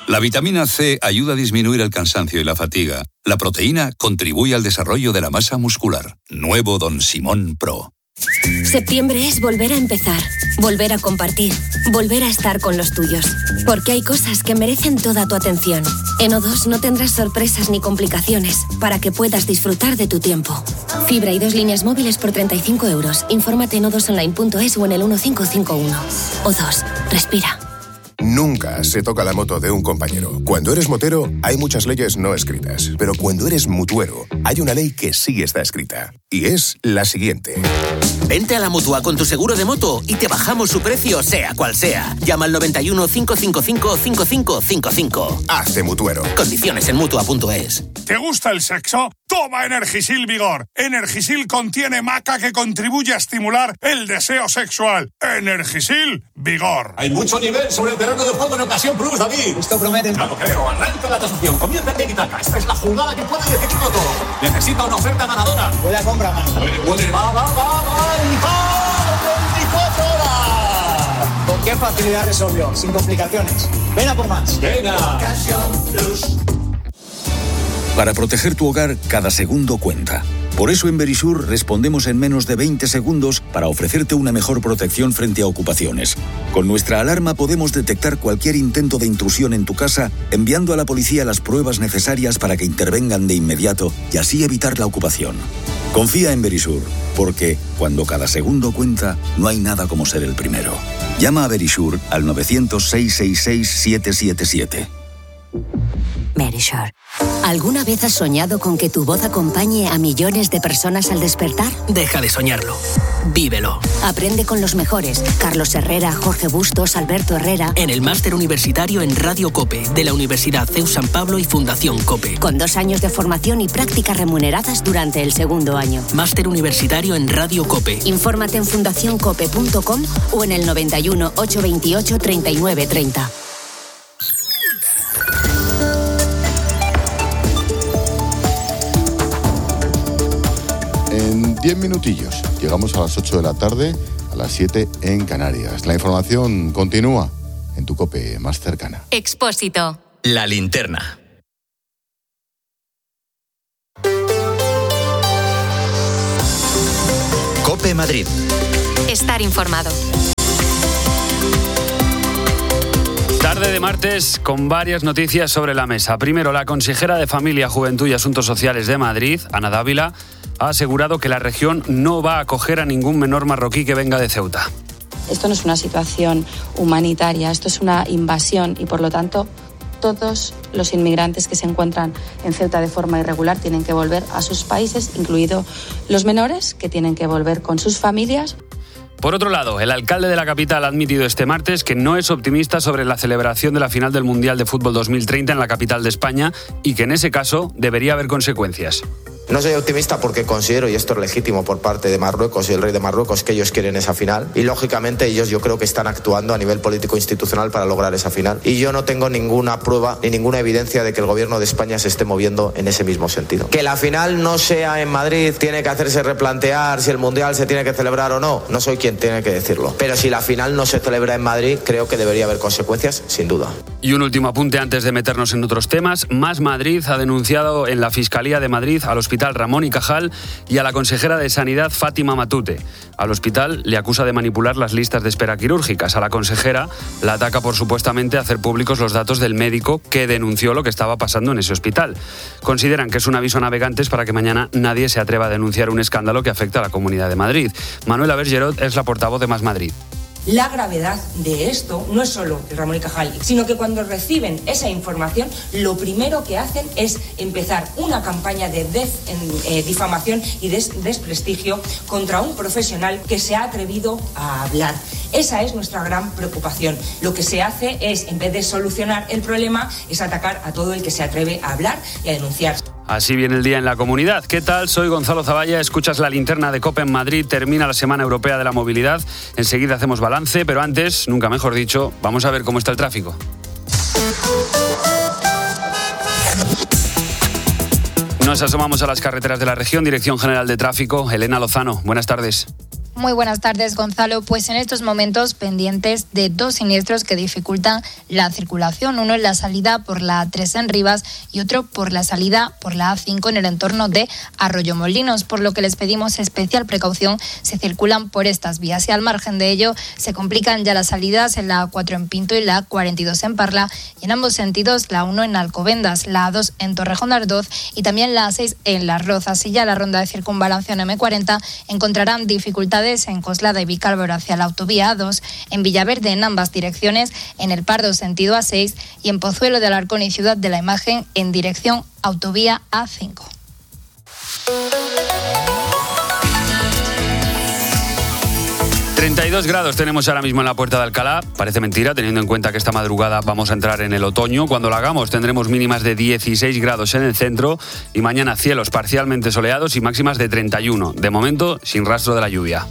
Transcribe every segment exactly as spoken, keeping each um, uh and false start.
La vitamina C ayuda a disminuir el cansancio y la fatiga. La proteína contribuye al desarrollo de la masa muscular. Nuevo Don Simón Pro. Septiembre es volver a empezar, volver a compartir, volver a estar con los tuyos. Porque hay cosas que merecen toda tu atención. En O dos no tendrás sorpresas ni complicaciones para que puedas disfrutar de tu tiempo. Fibra y dos líneas móviles por treinta y cinco euros. Infórmate en o dos online punto es o en el uno cinco cinco uno. O dos, respira. Nunca se toca la moto de un compañero. Cuando eres motero, hay muchas leyes no escritas. Pero cuando eres mutuero, hay una ley que sí está escrita. Y es la siguiente. Vente a la Mutua con tu seguro de moto y te bajamos su precio, sea cual sea. Llama al noventa y uno, cinco cinco cinco, cinco cinco cinco cinco. Hazte mutuero. Condiciones en Mutua punto es. ¿Te gusta el sexo? Toma Energisil Vigor. Energisil contiene maca que contribuye a estimular el deseo sexual. Energisil Vigor. Hay mucho nivel sobre el terreno de juego en Ocasión Plus, David. Esto promete. No lo creo. Arranca la tasación. Comienza el tiki-taka. Esta es la jugada que puede decidirlo todo. Necesita una oferta ganadora. Puede compra más. Puede, puede. Va, va, va, va. Y va. veinticuatro horas. ¿Con qué facilidad resolvió? Sin complicaciones. Ven a por más. Venga. Ocasión Plus. Para proteger tu hogar, cada segundo cuenta. Por eso en Verisur respondemos en menos de veinte segundos para ofrecerte una mejor protección frente a ocupaciones. Con nuestra alarma podemos detectar cualquier intento de intrusión en tu casa, enviando a la policía las pruebas necesarias para que intervengan de inmediato y así evitar la ocupación. Confía en Verisur, porque cuando cada segundo cuenta, no hay nada como ser el primero. Llama a Verisur al nueve cero cero, seis seis seis, siete siete siete. Verisure. ¿Alguna vez has soñado con que tu voz acompañe a millones de personas al despertar? Deja de soñarlo. Vívelo. Aprende con los mejores. Carlos Herrera, Jorge Bustos, Alberto Herrera. En el máster universitario en Radio COPE de la Universidad C E U San Pablo y Fundación COPE. Con dos años de formación y prácticas remuneradas durante el segundo año. Máster universitario en Radio COPE. Infórmate en fundación cope punto com o en el noventa y uno, ochocientos veintiocho, treinta y nueve treinta. En diez minutillos llegamos a las ocho de la tarde, a las siete en Canarias. La información continúa en tu COPE más cercana. Expósito. La linterna. COPE Madrid. Estar informado. Tarde de martes con varias noticias sobre la mesa. Primero, la consejera de Familia, Juventud y Asuntos Sociales de Madrid, Ana Dávila, ha asegurado que la región no va a acoger a ningún menor marroquí que venga de Ceuta. Esto no es una situación humanitaria, esto es una invasión y, por lo tanto, todos los inmigrantes que se encuentran en Ceuta de forma irregular tienen que volver a sus países, incluidos los menores, que tienen que volver con sus familias. Por otro lado, el alcalde de la capital ha admitido este martes que no es optimista sobre la celebración de la final del Mundial de Fútbol dos mil treinta en la capital de España y que en ese caso debería haber consecuencias. No soy optimista porque considero, y esto es legítimo por parte de Marruecos y el rey de Marruecos, que ellos quieren esa final. Y lógicamente ellos yo creo que están actuando a nivel político-institucional para lograr esa final. Y yo no tengo ninguna prueba ni ninguna evidencia de que el gobierno de España se esté moviendo en ese mismo sentido. Que la final no sea en Madrid, tiene que hacerse replantear si el Mundial se tiene que celebrar o no. No soy quien tiene que decirlo. Pero si la final no se celebra en Madrid, creo que debería haber consecuencias, sin duda. Y un último apunte antes de meternos en otros temas. Más Madrid ha denunciado en la Fiscalía de Madrid al Hospital Ramón y Cajal y a la consejera de Sanidad, Fátima Matute. Al hospital le acusa de manipular las listas de espera quirúrgicas. A la consejera la ataca por supuestamente hacer públicos los datos del médico que denunció lo que estaba pasando en ese hospital. Consideran que es un aviso a navegantes para que mañana nadie se atreva a denunciar un escándalo que afecta a la Comunidad de Madrid. Manuela Bergerot es la portavoz de Más Madrid. La gravedad de esto no es solo el Ramón y Cajal, sino que cuando reciben esa información, lo primero que hacen es empezar una campaña de des, eh, difamación y des, desprestigio contra un profesional que se ha atrevido a hablar. Esa es nuestra gran preocupación. Lo que se hace es, en vez de solucionar el problema, es atacar a todo el que se atreve a hablar y a denunciar. Así viene el día en la comunidad. ¿Qué tal? Soy Gonzalo Zavalla, escuchas la linterna de COPE en Madrid, termina la Semana Europea de la Movilidad. Enseguida hacemos balance, pero antes, nunca mejor dicho, vamos a ver cómo está el tráfico. Nos asomamos a las carreteras de la región. Dirección General de Tráfico, Elena Lozano. Buenas tardes. Muy buenas tardes, Gonzalo. Pues en estos momentos pendientes de dos siniestros que dificultan la circulación. Uno en la salida por la A tres en Rivas y otro por la salida por la A cinco en el entorno de Arroyomolinos, por lo que les pedimos especial precaución si circulan por estas vías. Y al margen de ello, se complican ya las salidas en la A cuatro en Pinto y la A cuarenta y dos en Parla, y en ambos sentidos la A uno en Alcobendas, la A dos en Torrejón de Ardoz y también la A seis en Las Rozas. Y ya la ronda de circunvalación eme cuarenta encontrarán dificultades en Coslada y Vicálvaro hacia la autovía A dos, en Villaverde en ambas direcciones, en El Pardo sentido A seis y en Pozuelo de Alarcón y Ciudad de la Imagen en dirección autovía A cinco. treinta y dos grados tenemos ahora mismo en la Puerta de Alcalá. Parece mentira, teniendo en cuenta que esta madrugada vamos a entrar en el otoño. Cuando lo hagamos tendremos mínimas de dieciséis grados en el centro y mañana cielos parcialmente soleados y máximas de treinta y uno. De momento, sin rastro de la lluvia.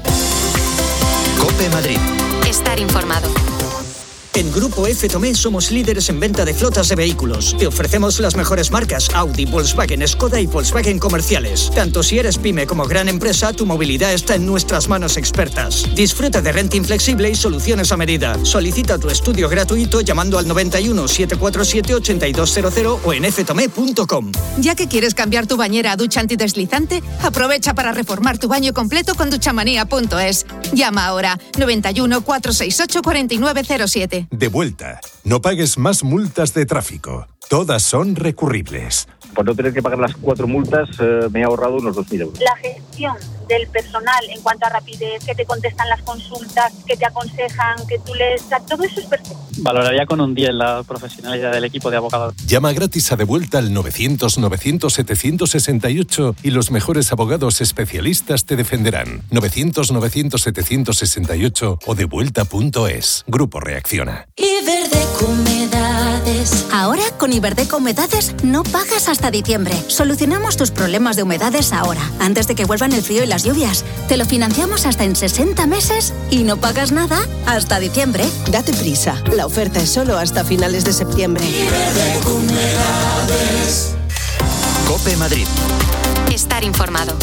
COPE Madrid. Estar informado. En Grupo F Tomé somos líderes en venta de flotas de vehículos. Te ofrecemos las mejores marcas Audi, Volkswagen, Skoda y Volkswagen comerciales. Tanto si eres pyme como gran empresa, tu movilidad está en nuestras manos expertas. Disfruta de renting flexible y soluciones a medida. Solicita tu estudio gratuito llamando al noventa y uno, setecientos cuarenta y siete, ochenta y dos cero cero o en f tomé punto com. Ya que quieres cambiar tu bañera a ducha antideslizante, aprovecha para reformar tu baño completo con duchamanía punto es. Llama ahora noventa y uno, cuatrocientos sesenta y ocho, cuarenta y nueve cero siete. De vuelta. No pagues más multas de tráfico. Todas son recurribles. Por no tener que pagar las cuatro multas, eh, me he ahorrado unos dos mil euros. La gestión del personal en cuanto a rapidez, que te contestan las consultas, que te aconsejan, que tú les... Todo eso es perfecto. Valoraría con un diez la profesionalidad del equipo de abogados. Llama gratis a De Vuelta al novecientos, novecientos, setecientos sesenta y ocho y los mejores abogados especialistas te defenderán. novecientos, novecientos, setecientos sesenta y ocho o devuelta punto es. Grupo Reacciona. Iberdeco Humedades. Ahora con Iberdeco Humedades no pagas hasta diciembre. Solucionamos tus problemas de humedades ahora, antes de que vuelvan el frío y las lluvias. Te lo financiamos hasta en sesenta meses y no pagas nada hasta diciembre. Date prisa. La oferta es solo hasta finales de septiembre. Iberdeco Humedades. COPE Madrid. Estar informado.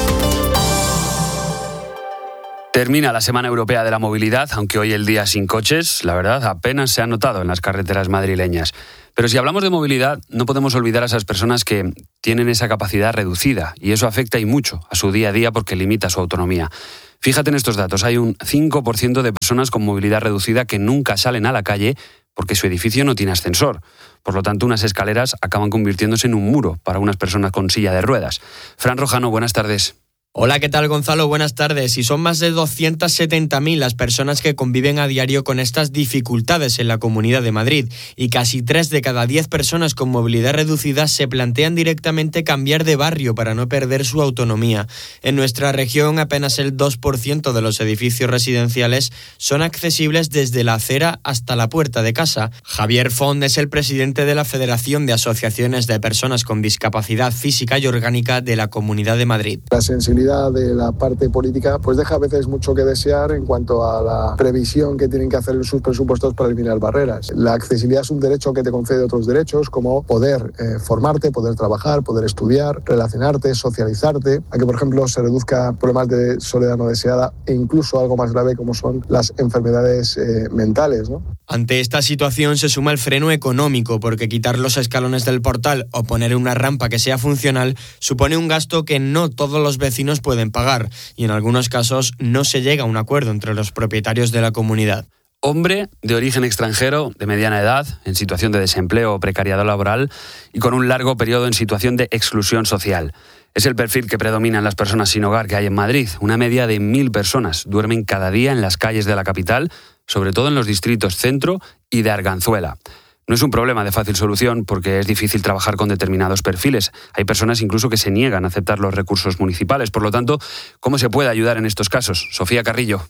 Termina la Semana Europea de la Movilidad, aunque hoy el día sin coches, la verdad, apenas se ha notado en las carreteras madrileñas. Pero si hablamos de movilidad, no podemos olvidar a esas personas que tienen esa capacidad reducida, y eso afecta y mucho a su día a día porque limita su autonomía. Fíjate en estos datos, hay un cinco por ciento de personas con movilidad reducida que nunca salen a la calle porque su edificio no tiene ascensor. Por lo tanto, unas escaleras acaban convirtiéndose en un muro para unas personas con silla de ruedas. Fran Rojano, buenas tardes. Hola, ¿qué tal, Gonzalo? Buenas tardes. Y son más de doscientas setenta mil las personas que conviven a diario con estas dificultades en la Comunidad de Madrid, y casi tres de cada diez personas con movilidad reducida se plantean directamente cambiar de barrio para no perder su autonomía. En nuestra región, apenas el dos por ciento de los edificios residenciales son accesibles desde la acera hasta la puerta de casa. Javier Font es el presidente de la Federación de Asociaciones de Personas con Discapacidad Física y Orgánica de la Comunidad de Madrid. La sensibilidad de la parte política pues deja a veces mucho que desear en cuanto a la previsión que tienen que hacer en sus presupuestos para eliminar barreras. La accesibilidad es un derecho que te concede otros derechos, como poder eh, formarte, poder trabajar, poder estudiar, relacionarte, socializarte, a que por ejemplo se reduzca problemas de soledad no deseada e incluso algo más grave como son las enfermedades eh, mentales, ¿no? Ante esta situación se suma el freno económico, porque quitar los escalones del portal o poner una rampa que sea funcional supone un gasto que no todos los vecinos pueden pagar, y en algunos casos no se llega a un acuerdo entre los propietarios de la comunidad. Hombre de origen extranjero, de mediana edad, en situación de desempleo o precariedad laboral y con un largo periodo en situación de exclusión social. Es el perfil que predomina en las personas sin hogar que hay en Madrid. Una media de mil personas duermen cada día en las calles de la capital, sobre todo en los distritos Centro y de Arganzuela. No es un problema de fácil solución porque es difícil trabajar con determinados perfiles. Hay personas incluso que se niegan a aceptar los recursos municipales. Por lo tanto, ¿cómo se puede ayudar en estos casos? Sofía Carrillo.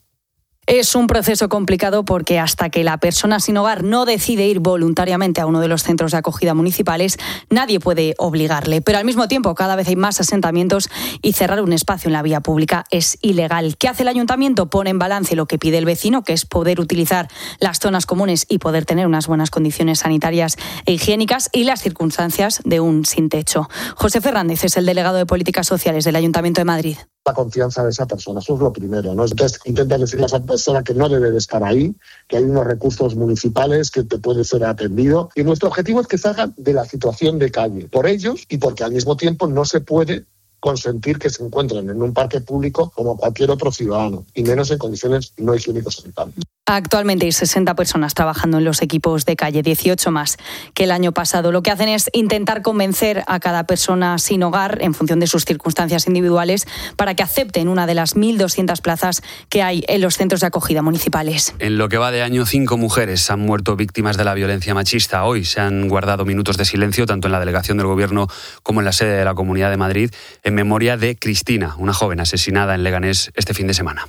Es un proceso complicado porque hasta que la persona sin hogar no decide ir voluntariamente a uno de los centros de acogida municipales, nadie puede obligarle. Pero al mismo tiempo, cada vez hay más asentamientos y cerrar un espacio en la vía pública es ilegal. ¿Qué hace el ayuntamiento? Pone en balance lo que pide el vecino, que es poder utilizar las zonas comunes y poder tener unas buenas condiciones sanitarias e higiénicas, y las circunstancias de un sin techo. José Fernández es el delegado de Políticas Sociales del Ayuntamiento de Madrid. la confianza de esa persona. Eso es lo primero, ¿no? Entonces intenta decirle a esa persona que no debe de estar ahí, que hay unos recursos municipales que te puede ser atendido. Y nuestro objetivo es que salgan de la situación de calle, por ellos y porque al mismo tiempo no se puede consentir que se encuentren en un parque público como cualquier otro ciudadano, y menos en condiciones no higiénicos sanitarias. Actualmente hay sesenta personas trabajando en los equipos de calle, dieciocho más que el año pasado. Lo que hacen es intentar convencer a cada persona sin hogar, en función de sus circunstancias individuales, para que acepten una de las mil doscientas plazas que hay en los centros de acogida municipales. En lo que va de año, cinco mujeres han muerto víctimas de la violencia machista. Hoy se han guardado minutos de silencio, tanto en la delegación del Gobierno como en la sede de la Comunidad de Madrid, en memoria de Cristina, una joven asesinada en Leganés este fin de semana.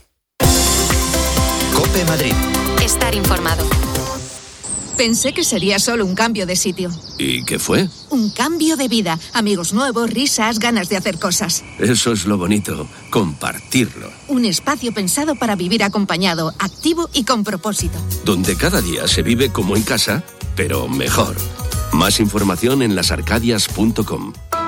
COPE Madrid. Estar informado. Pensé que sería solo un cambio de sitio. ¿Y qué fue? Un cambio de vida. Amigos nuevos, risas, ganas de hacer cosas. Eso es lo bonito, compartirlo. Un espacio pensado para vivir acompañado, activo y con propósito. Donde cada día se vive como en casa, pero mejor. Más información en las arcadias punto com.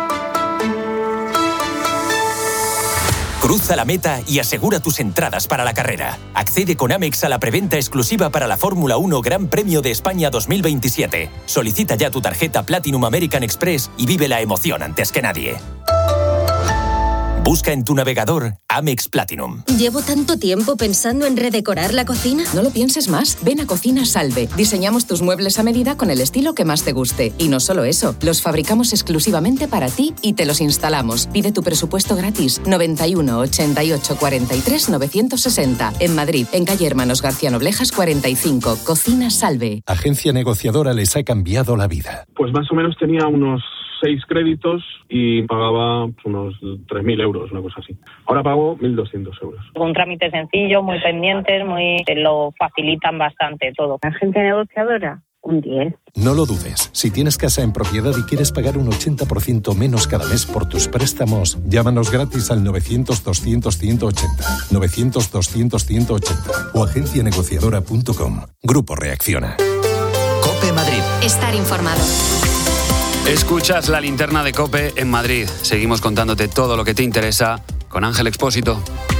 Cruza la meta y asegura tus entradas para la carrera. Accede con Amex a la preventa exclusiva para la Fórmula uno Gran Premio de España dos mil veintisiete. Solicita ya tu tarjeta Platinum American Express y vive la emoción antes que nadie. Busca en tu navegador Amex Platinum. Llevo tanto tiempo pensando en redecorar la cocina. No lo pienses más. Ven a Cocina Salve. Diseñamos tus muebles a medida con el estilo que más te guste. Y no solo eso, los fabricamos exclusivamente para ti y te los instalamos. Pide tu presupuesto gratis. noventa y uno, ochenta y ocho, cuarenta y tres, novecientos sesenta. En Madrid, en calle Hermanos García Noblejas cuarenta y cinco. Cocina Salve. Agencia negociadora les ha cambiado la vida. Pues más o menos tenía unos seis créditos y pagaba unos tres mil euros, una cosa así. Ahora pago mil doscientos euros. Un trámite sencillo, muy pendientes, muy te lo facilitan bastante todo. Agencia negociadora, un diez. No lo dudes. Si tienes casa en propiedad y quieres pagar un ochenta por ciento menos cada mes por tus préstamos, llámanos gratis al novecientos, doscientos, ciento ochenta. novecientos, doscientos, ciento ochenta o agencia negociadora punto com. Grupo Reacciona. COPE Madrid. Estar informado. Escuchas la linterna de COPE en Madrid. Seguimos contándote todo lo que te interesa con Ángel Expósito.